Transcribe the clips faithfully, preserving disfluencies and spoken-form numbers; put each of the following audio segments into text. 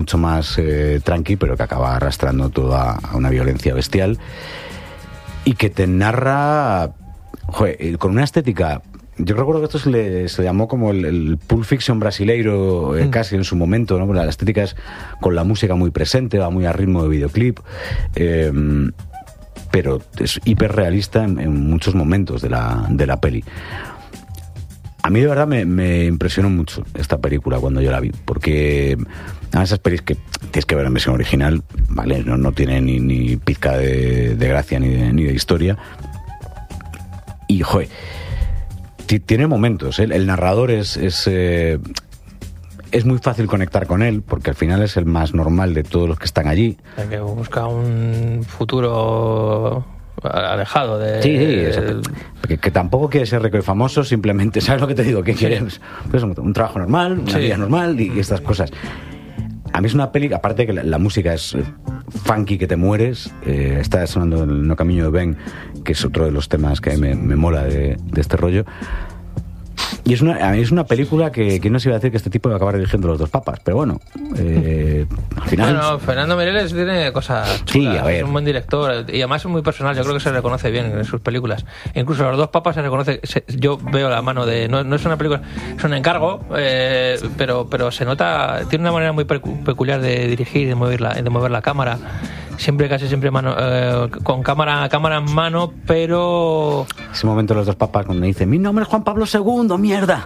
mucho más eh, tranqui, pero que acaba arrastrando toda a una violencia bestial y que te narra, joder, con una estética. Yo recuerdo que esto se le, se le llamó como el, el Pulp Fiction brasileiro, eh, mm. casi en su momento, ¿no? La estética es con la música muy presente, va muy a ritmo de videoclip, eh, pero es hiperrealista en, en muchos momentos de la, de la peli. A mí de verdad me, me impresionó mucho esta película cuando yo la vi, porque a esas pelis que tienes que ver en versión original, ¿vale? No, no tiene ni, ni pizca de, de gracia ni de, ni de historia. Y, joder, t- tiene momentos, ¿eh? El narrador es... es eh, es muy fácil conectar con él, porque al final es el más normal de todos los que están allí. Hay que buscar un futuro alejado de... Sí, sí, exacto. Que, que tampoco quiere ser rico y famoso, simplemente, ¿sabes lo que te digo? ¿Qué quieres? Pues un, un trabajo normal, una sí. vida normal y, y estas cosas. A mí es una peli, aparte que la, la música es funky que te mueres, eh, está sonando el No Camino de Ben, que es otro de los temas que me, me mola de, de este rollo. Y es una, es una película que, que no se iba a decir que este tipo iba a acabar dirigiendo Los dos papas, pero bueno, eh, al final... Bueno, Fernando Meirelles tiene cosas chulas, sí, a ver. Es un buen director y además es muy personal, yo creo que se reconoce bien en sus películas. Incluso Los dos papas se reconoce, se, yo veo la mano de... No, no es una película, es un encargo, eh, pero, pero se nota, tiene una manera muy peculiar de dirigir y de mover la, de mover la cámara. Siempre, casi siempre mano, eh, con cámara cámara en mano, pero... Ese momento Los dos papas cuando dice mi nombre es Juan Pablo segundo, mierda.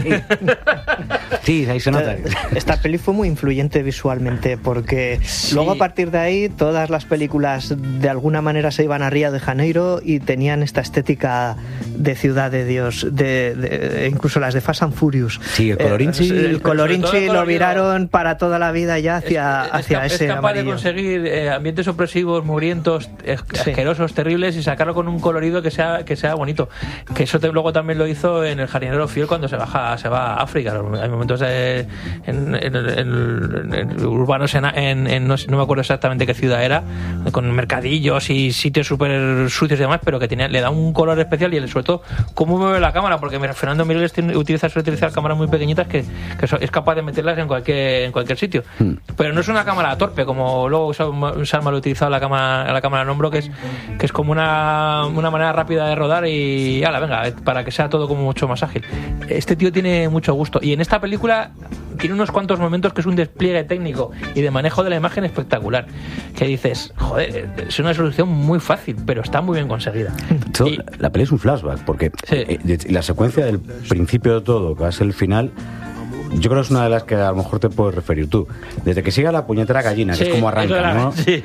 Sí, ahí se nota. Esta peli fue muy influyente visualmente porque sí. Luego a partir de ahí todas las películas de alguna manera se iban a Río de Janeiro y tenían esta estética de ciudad de Dios, de, de, incluso las de Fast and Furious. Sí, el colorinchi, eh, el colorinchi lo viraron para toda la vida ya hacia, es, hacia es, ese es capaz amarillo. de conseguir eh, ambientes opresivos, mugrientos, asquerosos, sí. terribles y sacarlo con un colorido que sea que sea bonito. Que eso te, luego también lo hizo en El jardinero fiel cuando se baja se va a África. Hay momentos de, en, en, en, en, en urbanos en, en, en no, no me acuerdo exactamente qué ciudad era, con mercadillos y sitios súper sucios y demás, pero que tenía, le da un color especial y sobre todo cómo mueve la cámara, porque Fernando Meirelles utiliza, suele utilizar cámaras muy pequeñitas que, que es capaz de meterlas en cualquier en cualquier sitio. Mm. Pero no es una cámara torpe como luego Salma lo ha utilizado la cámara la cámara en hombro, que es que es como una, una manera rápida de rodar y ala, venga, para que sea todo como mucho más ágil. Este tío tiene mucho gusto y en esta película tiene unos cuantos momentos que es un despliegue técnico y de manejo de la imagen espectacular, que dices, joder, es una solución muy fácil, pero está muy bien conseguida. Esto, y, la peli es un flashback, porque sí. eh, la secuencia del principio de todo, que va a ser el final, yo creo que es una de las que a lo mejor te puedes referir tú. Desde que siga la puñetera gallina, sí, que es como arranca, era, ¿no? Sí.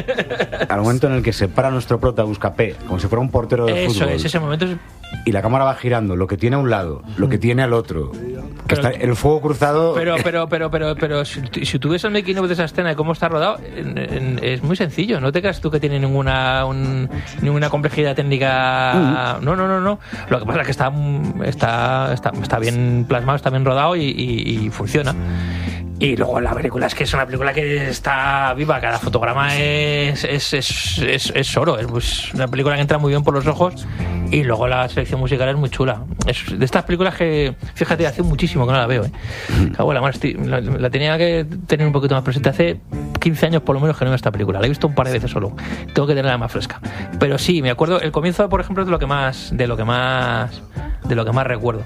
Al momento en el que se para nuestro prota Buscapé, como si fuera un portero de Eso fútbol. Es, ese momento es... Y la cámara va girando, lo que tiene a un lado, lo que tiene al otro. Que pero, está el fuego cruzado. Pero, pero, pero, pero, pero, si, si tú ves el making of de esa escena y cómo está rodado, en, en, es muy sencillo. No te creas tú que tiene ninguna un, ninguna complejidad técnica. Uh-huh. No, no, no, no. Lo que pasa es que está, está, está, está bien plasmado, está bien rodado y, y, y funciona. Y luego la película es que es una película que está viva, cada fotograma es es, es, es, es oro, es una película que entra muy bien por los ojos y luego la selección musical es muy chula. Es de estas películas que, fíjate, hace muchísimo que no la veo, ¿eh? Cago en la mar, la, la tenía que tener un poquito más presente. Hace quince años por lo menos que no veo esta película, la he visto un par de veces solo, tengo que tenerla más fresca. Pero sí, me acuerdo, el comienzo, por ejemplo, es de lo que más, de lo que más, de lo que más recuerdo.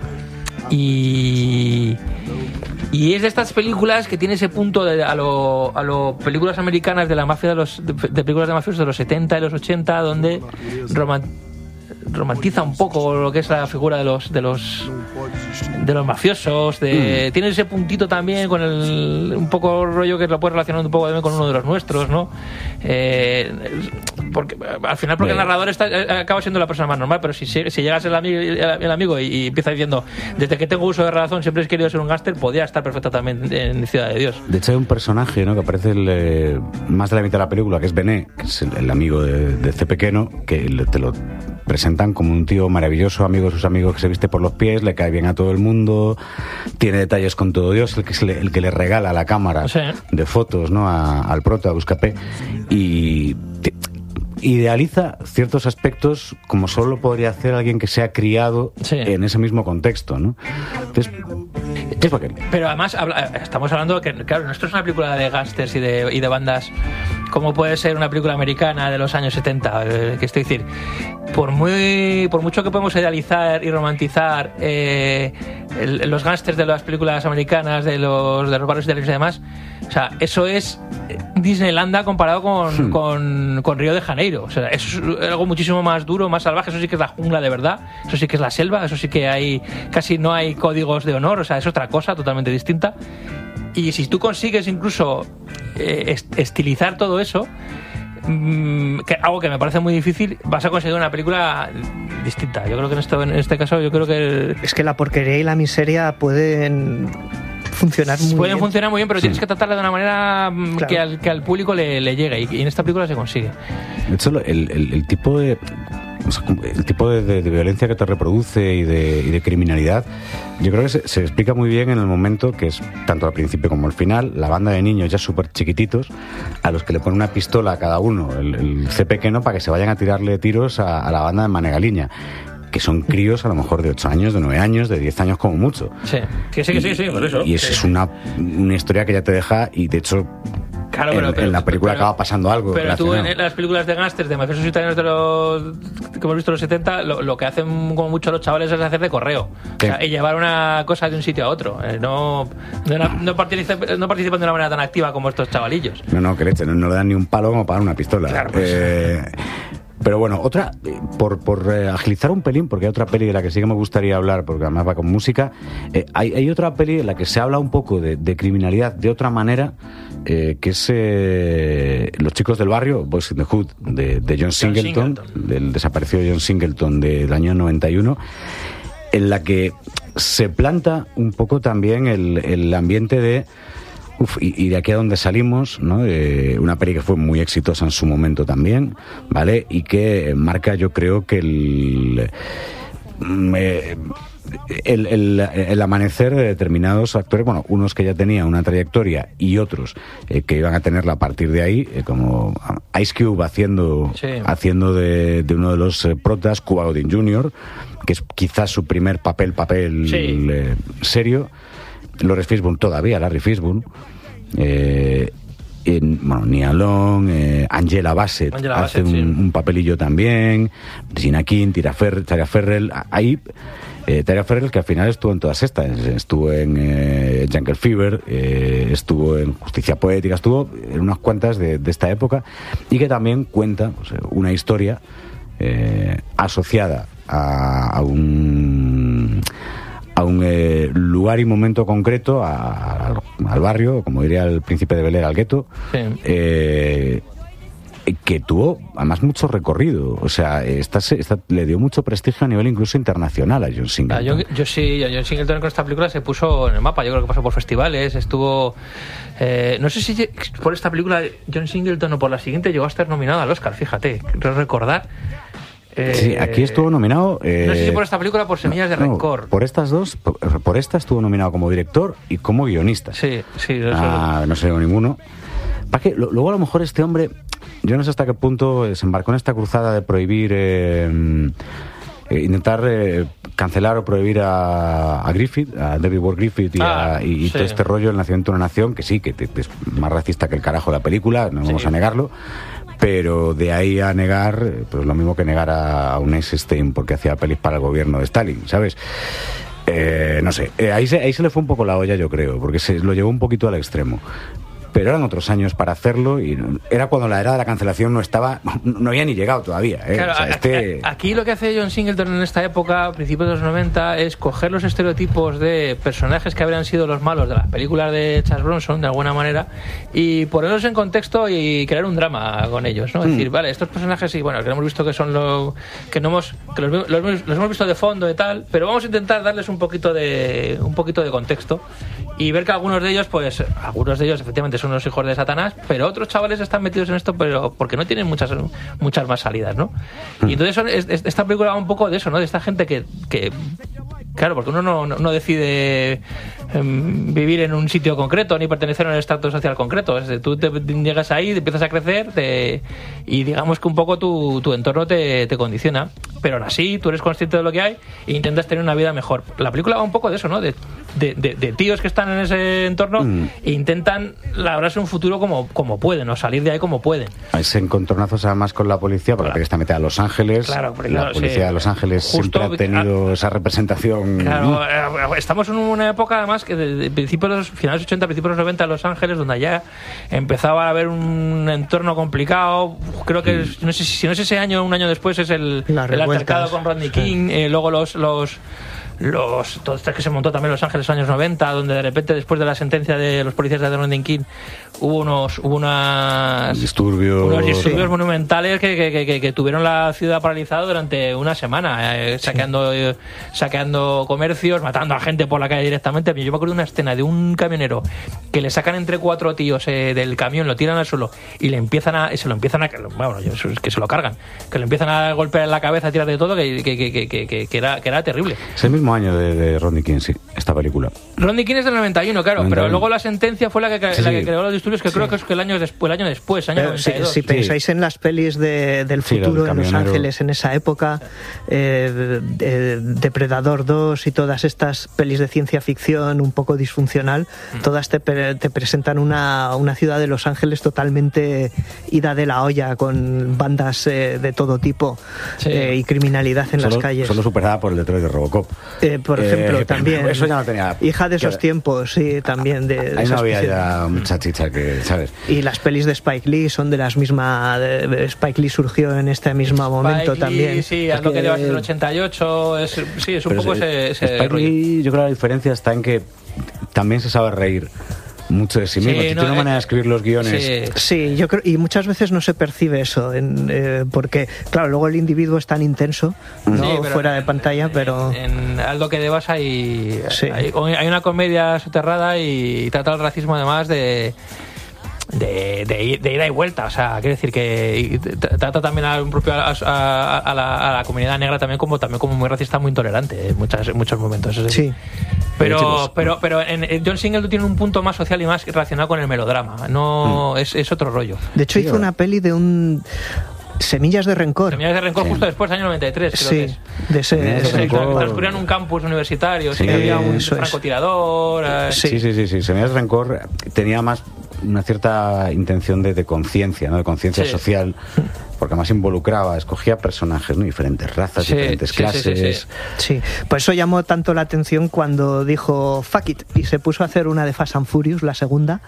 Y... Y es de estas películas que tiene ese punto de, a lo a lo películas americanas de la mafia de los de, de películas de mafiosos de los setenta y los ochenta, donde roman, romantiza un poco lo que es la figura de los de los de los mafiosos, de mm. tiene ese puntito también con el un poco rollo que lo puedes relacionar un poco también con uno de los nuestros, ¿no? Eh, porque al final porque Bien. el narrador está, acaba siendo la persona más normal, pero si, si llegas el amigo, el amigo y, y empieza diciendo desde que tengo uso de razón siempre he querido ser un gángster, podría estar perfectamente en Ciudad de Dios. De hecho hay un personaje, ¿no?, que aparece el, eh, más de la mitad de la película, que es Bené, que es el, el amigo de, de C. Pequeno, que le, te lo presentan como un tío maravilloso, amigo de sus amigos, que se viste por los pies, le cae bien a todo el mundo, tiene detalles con todo Dios, el que, se le, el que le regala la cámara sí. de fotos, ¿no?, a, al prota, a Buscapé, y... Te, idealiza ciertos aspectos como solo podría hacer alguien que se ha criado sí. en ese mismo contexto, ¿no? Entonces, es porque... Pero además habla, estamos hablando que, claro, esto es una película de gángsters y de, y de bandas, como puede ser una película americana de los años setenta, eh, que estoy decir, por muy por mucho que podemos idealizar y romantizar eh, el, los gángsters de las películas americanas, de los de los barrios italianos y demás, o sea, eso es Disneylanda comparado con, hmm. con, con Río de Janeiro. O sea, eso es algo muchísimo más duro, más salvaje. Eso sí que es la jungla de verdad. Eso sí que es la selva. Eso sí que hay, casi no hay códigos de honor. O sea, es otra cosa totalmente distinta. Y si tú consigues incluso eh, estilizar todo eso, mmm, que, algo que me parece muy difícil, vas a conseguir una película distinta. Yo creo que en este, en este caso, yo creo que... Es que la porquería y la miseria pueden... funcionar muy pueden bien. funcionar muy bien, pero sí. tienes que tratarla de una manera claro. que, al, que al público le, le llegue, y, y en esta película se consigue. De hecho, el, el, el tipo de el tipo de, de, de violencia que te reproduce y de, y de criminalidad, yo creo que se, se explica muy bien en el momento que es, tanto al principio como al final, la banda de niños ya súper chiquititos, a los que le ponen una pistola a cada uno, el, el C pequeño, para que se vayan a tirarle tiros a, a la banda de Manegaliña, que son críos a lo mejor de ocho años, de nueve años, de diez años como mucho. Sí, sí, sí, sí, sí, por eso. Y eso sí. es una, una historia que ya te deja, y de hecho claro, pero, en, pero, en la película pero, acaba pasando algo. Pero tú en las películas de gángsters, de mafiosos italianos de los que hemos visto en los setenta, lo, lo que hacen como mucho los chavales es hacer de correo. Sí. O sea, y llevar una cosa de un sitio a otro. Eh, no, no, no, participan, no participan de una manera tan activa como estos chavalillos. No, no, que leche, no, no le dan ni un palo como para una pistola. Claro, pues. Eh, Pero bueno, otra, por, por eh, agilizar un pelín, porque hay otra peli de la que sí que me gustaría hablar, porque además va con música, eh, hay, hay otra peli en la que se habla un poco de, de criminalidad de otra manera, eh, que es eh, Los chicos del barrio, Boys in the Hood, de, de John Singleton, John Singleton, del desaparecido John Singleton del año noventa y uno, en la que se planta un poco también el, el ambiente de... Uf, y, y de aquí a donde salimos, ¿no? Eh, una peli que fue muy exitosa en su momento también, ¿vale? Y que marca, yo creo que el... Eh, El, el, el amanecer de determinados actores, bueno, unos que ya tenían una trayectoria y otros eh, que iban a tenerla a partir de ahí, eh, como Ice Cube haciendo, sí. haciendo de, de uno de los eh, protas, Cuba Gooding junior, que es quizás su primer papel, papel sí. eh, serio. Lawrence Fishburne todavía, Larry Fishburne, eh, en, bueno, Nia Long, eh, Angela Bassett Angela hace Bassett, un, sí. un papelillo también, Gina King, Tyra Ferrell, Tyra Ferrell ahí, eh, Tyra Ferrell, que al final estuvo en todas estas, estuvo en eh, Jungle Fever, eh, estuvo en Justicia Poética, estuvo en unas cuantas de, de esta época, y que también cuenta, pues, una historia eh, asociada a, a un a un eh, lugar y momento concreto, a, a, al barrio, como diría el príncipe de Bel-Air, al gueto, sí. eh, que tuvo además mucho recorrido. O sea, esta, esta, le dio mucho prestigio a nivel incluso internacional a John Singleton. Ah, yo, yo sí, John Singleton con esta película se puso en el mapa. Yo creo que pasó por festivales, estuvo... Eh, no sé si por esta película John Singleton o por la siguiente llegó a estar nominado al Oscar, fíjate, creo recordar. Eh, sí, aquí estuvo nominado... Eh, no sé si por esta película por Semillas no, de Rencor. No, por estas dos, por, por esta estuvo nominado como director y como guionista. Sí, sí. Ah, no sé ninguno. ¿Para qué? Luego a lo mejor este hombre, yo no sé hasta qué punto se embarcó en esta cruzada de prohibir... Eh, eh, intentar eh, cancelar o prohibir a, a Griffith, a David Ward Griffith y, ah, a, y, y sí. todo este rollo, El nacimiento de una nación, que sí, que te, te es más racista que el carajo la película, no sí. vamos a negarlo. Pero de ahí a negar, pues lo mismo que negar a un Eisenstein porque hacía pelis para el gobierno de Stalin, ¿sabes? Eh, no sé, eh, ahí, se, ahí se le fue un poco la olla, yo creo, porque se lo llevó un poquito al extremo. Pero eran otros años para hacerlo y era cuando la era de la cancelación no estaba, no había ni llegado todavía. ¿eh? Claro, o sea, este... aquí lo que hace John Singleton en esta época, a principios de los noventa, es coger los estereotipos de personajes que habrían sido los malos de las películas de Charles Bronson, de alguna manera, y ponerlos en contexto y crear un drama con ellos, ¿no? Es mm. decir, vale, estos personajes, sí, bueno, que hemos visto que son los que no hemos, que los, los, los hemos visto de fondo y tal, pero vamos a intentar darles un poquito de un poquito de contexto y ver que algunos de ellos, pues, algunos de ellos efectivamente son los hijos de Satanás, pero otros chavales están metidos en esto pero porque no tienen muchas muchas más salidas, ¿no? Y entonces son, es, es, esta película va un poco de eso, ¿no? De esta gente que, que claro, porque uno no, no, no decide em, vivir en un sitio concreto ni pertenecer a un estrato social concreto. Es decir, tú te, llegas ahí, te empiezas a crecer te, y digamos que un poco tu, tu entorno te, te condiciona, pero aún así tú eres consciente de lo que hay e intentas tener una vida mejor. La película va un poco de eso, ¿no? De, de, de, de tíos que están en ese entorno mm. e intentan labrarse un futuro como, como pueden, o salir de ahí como pueden. Ese encontronazo además con la policía, porque claro. está metida a Los Ángeles. Claro, porque, la claro, policía sí. de Los Ángeles Justo, siempre ha tenido a, esa representación. Claro, estamos en una época además que de, de principios de los finales ochenta, principios de los noventa en Los Ángeles, donde ya empezaba a haber un entorno complicado. Creo que mm. no sé si no es ese año, un año después es el, el altercado con Rodney King, sí. eh, luego los los los todo esto que se montó también en Los Ángeles en los años noventa, donde de repente después de la sentencia de los policías de Rodney King hubo unos hubo unas disturbios, unos disturbios sí. monumentales que, que, que, que tuvieron la ciudad paralizada durante una semana, eh, saqueando sí. eh, saqueando comercios, matando a gente por la calle directamente. Yo me acuerdo de una escena de un camionero que le sacan entre cuatro tíos eh, del camión, lo tiran al suelo y le empiezan a se lo empiezan a bueno que se lo cargan, que le empiezan a golpear en la cabeza, a tirar de todo, que, que, que, que, que, que era que era terrible. Es el mismo año de, de Rodney King, sí, esta película. Rodney King es del noventa y uno, claro, noventa y uno. Pero luego la sentencia fue la que, sí, la que creó los disturbios, que sí. creo que es que el año después, el año después, año noventa y dos. Si, si pensáis sí. en las pelis de, del futuro sí, en Los Ángeles en esa época, eh, de, Depredador dos y todas estas pelis de ciencia ficción un poco disfuncional, mm. todas te, te presentan una, una ciudad de Los Ángeles totalmente ida de la olla, con bandas eh, de todo tipo sí. eh, y criminalidad en solo, las calles. Solo superada por el Detroit de Robocop. Eh, por ejemplo, eh, también. Eso ya no tenía. Hija de esos que, tiempos, sí, también. De, de ahí no había ya mucha chicha que, ¿sabes? Y las pelis de Spike Lee son de las mismas. De, de Spike Lee surgió en este mismo Spike momento Lee, también. Sí, es lo que lleva en el ochenta y ocho. Es, sí, es un poco es, ese, ese Spike rollo. Lee, yo creo que la diferencia está en que también se sabe reír mucho de sí mismo. Sí, no, tiene una eh, manera de escribir los guiones. Sí, sí, yo creo, y muchas veces no se percibe eso, en, eh, porque, claro, luego el individuo es tan intenso, ¿no? Sí, fuera de pantalla, pero. En, en Algo que debas hay, sí. hay, hay una comedia soterrada y trata el racismo además de. De, de, de ida y vuelta, o sea, quiere decir que trata también a, un propio, a, a, a, la, a la comunidad negra también como también como muy racista, muy intolerante en, muchas, en muchos momentos. Es decir, sí. Pero, pero, pero en, en John Singleton tiene un punto más social y más relacionado con el melodrama. No, mm. es, es otro rollo. De hecho, hizo una peli de un. Semillas de Rencor. Semillas de Rencor, sí. justo después, año noventa y tres, creo sí, que es. De ese, de ese transcurría en un campus universitario, sí, sí había un francotirador. Eh. Sí. sí, sí, sí, sí. Semillas de Rencor tenía más una cierta intención de, de conciencia, ¿no? De conciencia sí. social, porque además involucraba, escogía personajes, ¿no? Diferentes razas, sí, diferentes sí, clases. Sí, sí, sí. sí, por eso llamó tanto la atención cuando dijo fuck it y se puso a hacer una de Fast and Furious, la segunda,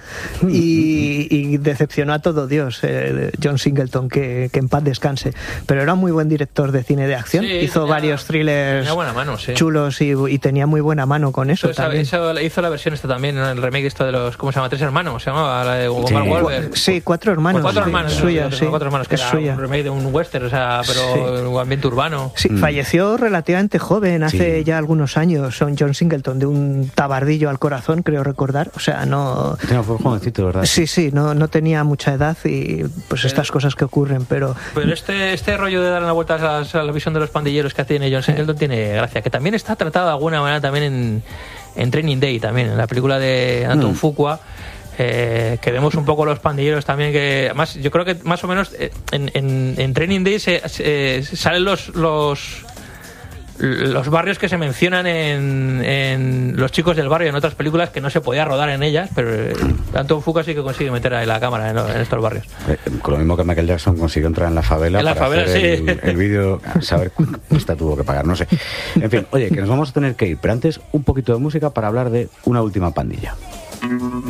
y, y decepcionó a todo Dios, eh, John Singleton, que, que en paz descanse. Pero era un muy buen director de cine de acción, sí, hizo tenía, varios thrillers mano, sí. chulos y, y tenía muy buena mano con eso. Pues también. Eso, hizo la versión esta también, ¿no? El remake esto de los, ¿cómo se llama? Tres hermanos, se llamaba, la de Omar sí. Wahlberg. Sí, cuatro hermanos. Cuatro hermanos, sí, suya, no, sí. Cuatro hermanos, que es era suya. un remake de un western, o sea, pero sí. un ambiente urbano. Sí, mm. falleció relativamente joven, hace sí. ya algunos años, son John Singleton, de un tabardillo al corazón, creo recordar, o sea, no... No, fue jovencito, ¿verdad? Sí, sí, no, no tenía mucha edad y pues estas pero, cosas que ocurren, pero... Pero este, este rollo de dar una vuelta a la, a la visión de los pandilleros que tiene John Singleton sí. tiene gracia, que también está tratado de alguna manera también en, en Training Day, también, en la película de Anton mm. Fuqua. Eh, que vemos un poco los pandilleros también, que además yo creo que más o menos en, en, en Training Day se, se, se salen los, los los barrios que se mencionan en, en Los chicos del barrio, en otras películas que no se podía rodar en ellas, pero Anton Fuqua sí que consigue meter ahí la cámara en, en estos barrios. Eh, con lo mismo que Michael Jackson consiguió entrar en la favela en la para favela, hacer sí. el, el vídeo, a saber cuánta tuvo que pagar, no sé. En fin, oye, que nos vamos a tener que ir, pero antes un poquito de música para hablar de Una última pandilla.